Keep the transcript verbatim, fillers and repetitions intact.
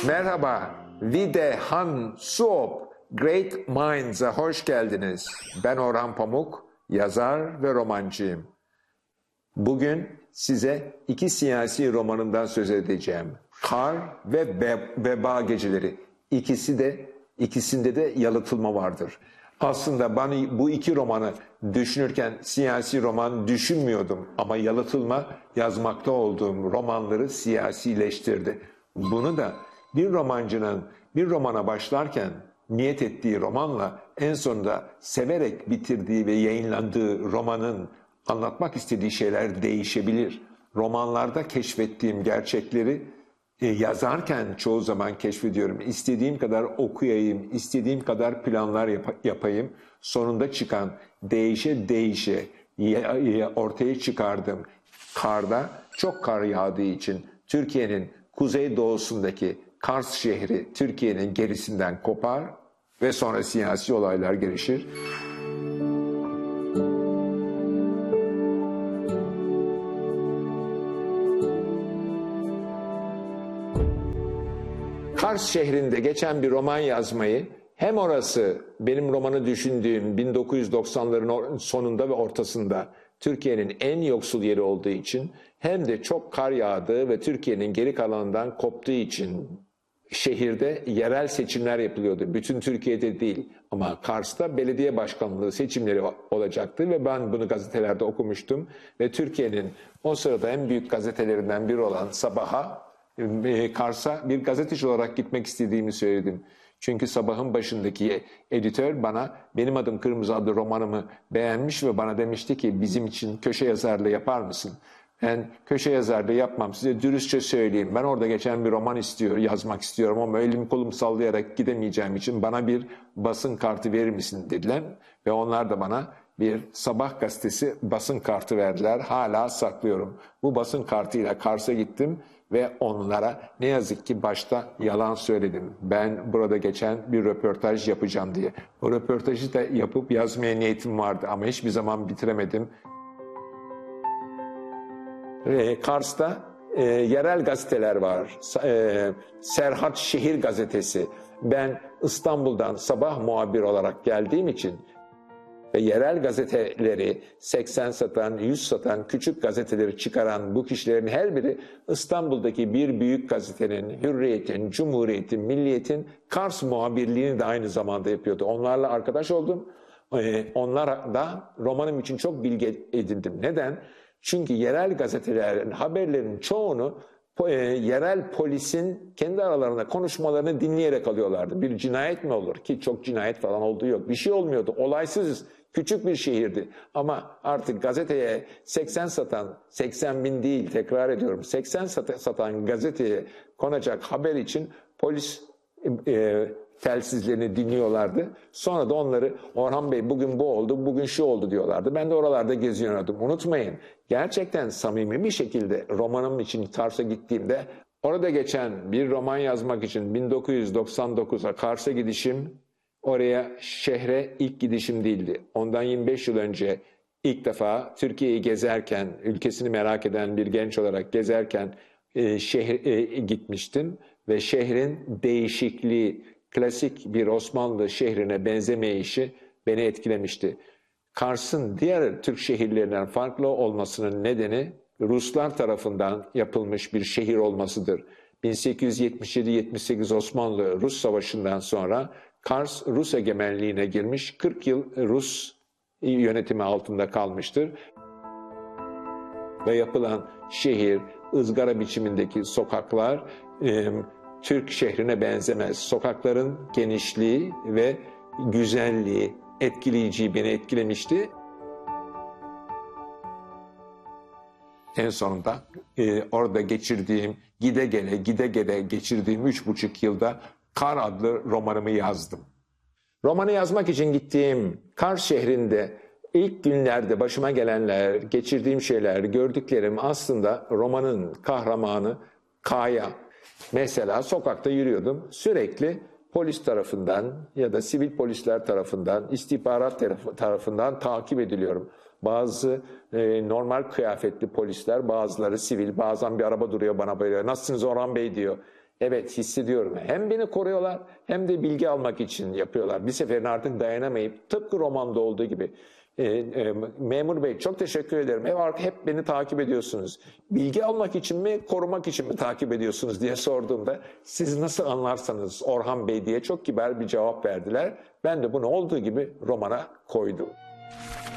Merhaba, Vide Han Suop, Great Minds'a hoş geldiniz. Ben Orhan Pamuk, yazar ve romancıyım. Bugün size iki siyasi romanından söz edeceğim. Kar ve Be Veba Geceleri. İkisi de, ikisinde de yalıtılma vardır. Aslında ben bu iki romanı düşünürken siyasi roman düşünmüyordum ama yalıtılma yazmakta olduğum romanları siyasileştirdi. Bunu da bir romancının bir romana başlarken niyet ettiği romanla en sonunda severek bitirdiği ve yayınlandığı romanın anlatmak istediği şeyler değişebilir. Romanlarda keşfettiğim gerçekleri e, yazarken çoğu zaman keşfediyorum. İstediğim kadar okuyayım, istediğim kadar planlar yap yapayım. Sonunda çıkan değişe değişe ortaya çıkardım. Karda çok kar yağdığı için Türkiye'nin kuzeydoğusundaki Kars şehri Türkiye'nin gerisinden kopar ve sonra siyasi olaylar gelişir. Kars şehrinde geçen bir roman yazmayı, hem orası benim romanı düşündüğüm bin dokuz yüz doksanların sonunda ve ortasında Türkiye'nin en yoksul yeri olduğu için, hem de çok kar yağdığı ve Türkiye'nin geri kalanından koptuğu için şehirde yerel seçimler yapılıyordu. Bütün Türkiye'de değil ama Kars'ta belediye başkanlığı seçimleri olacaktı ve ben bunu gazetelerde okumuştum. Ve Türkiye'nin o sırada en büyük gazetelerinden biri olan Sabah'a, Kars'a bir gazeteci olarak gitmek istediğimi söyledim. Çünkü Sabah'ın başındaki editör bana Benim Adım Kırmızı adlı romanımı beğenmiş ve bana demişti ki bizim için köşe yazarlığı yapar mısın? Ben köşe yazarlığı yapmam, size dürüstçe söyleyeyim. Ben orada geçen bir roman istiyor, yazmak istiyorum ama elim kolum sallayarak gidemeyeceğim için bana bir basın kartı verir misin dediler. Ve onlar da bana bir Sabah gazetesi basın kartı verdiler. Hala saklıyorum. Bu basın kartıyla Kars'a gittim ve onlara ne yazık ki başta yalan söyledim. Ben burada geçen bir röportaj yapacağım diye. O röportajı da yapıp yazmaya niyetim vardı ama hiçbir zaman bitiremedim. Ve Kars'ta e, yerel gazeteler var. E, Serhat Şehir Gazetesi. Ben İstanbul'dan sabah muhabir olarak geldiğim için ve yerel gazeteleri seksen satan, yüz satan küçük gazeteleri çıkaran bu kişilerin her biri İstanbul'daki bir büyük gazetenin, Hürriyet'in, Cumhuriyet'in, Milliyet'in Kars muhabirliğini de aynı zamanda yapıyordu. Onlarla arkadaş oldum. Ee, onlar da romanım için çok bilgi edindim. Neden? Çünkü yerel gazetelerin haberlerin çoğunu e, yerel polisin kendi aralarında konuşmalarını dinleyerek alıyorlardı. Bir cinayet mi olur? Ki çok cinayet falan olduğu yok. Bir şey olmuyordu. Olaysız küçük bir şehirdi. Ama artık gazeteye seksen satan, seksen bin değil tekrar ediyorum, seksen satan gazeteye konacak haber için polis e, telsizlerini dinliyorlardı. Sonra da onları Orhan Bey bugün bu oldu, bugün şu oldu diyorlardı. Ben de oralarda geziyordum. Unutmayın, gerçekten samimi bir şekilde romanım için Kars'a gittiğimde orada geçen bir roman yazmak için bin dokuz yüz doksan dokuz'a Kars'a gidişim, oraya şehre ilk gidişim değildi. Ondan yirmi beş yıl önce ilk defa Türkiye'yi gezerken, ülkesini merak eden bir genç olarak gezerken e, şehre e, gitmiştim. Ve şehrin değişikliği, klasik bir Osmanlı şehrine benzemeyişi beni etkilemişti. Kars'ın diğer Türk şehirlerinden farklı olmasının nedeni Ruslar tarafından yapılmış bir şehir olmasıdır. bin sekiz yüz yetmiş yedi yetmiş sekiz Osmanlı-Rus Savaşı'ndan sonra Kars Rus egemenliğine girmiş, kırk yıl Rus yönetimi altında kalmıştır. Ve yapılan şehir, ızgara biçimindeki sokaklar e, Türk şehrine benzemez. Sokakların genişliği ve güzelliği, etkileyiciyi beni etkilemişti. En sonunda e, orada geçirdiğim, gide gele, gide gele geçirdiğim üç buçuk yılda Kar adlı romanımı yazdım. Romanı yazmak için gittiğim Kars şehrinde ilk günlerde başıma gelenler, geçirdiğim şeyler, gördüklerim aslında romanın kahramanı Kaya. Mesela sokakta yürüyordum, sürekli polis tarafından ya da sivil polisler tarafından, istihbarat tarafından takip ediliyorum. Bazı e, normal kıyafetli polisler, bazıları sivil, bazen bir araba duruyor bana böyle, nasılsınız Orhan Bey diyor. Evet, hissediyorum. Hem beni koruyorlar hem de bilgi almak için yapıyorlar. Bir seferin artık dayanamayıp tıpkı romanda olduğu gibi. E, e, Memur Bey çok teşekkür ederim. Hep, hep beni takip ediyorsunuz. Bilgi almak için mi, korumak için mi takip ediyorsunuz diye sorduğumda siz nasıl anlarsanız Orhan Bey diye çok kibar bir cevap verdiler. Ben de bunu olduğu gibi romana koydum.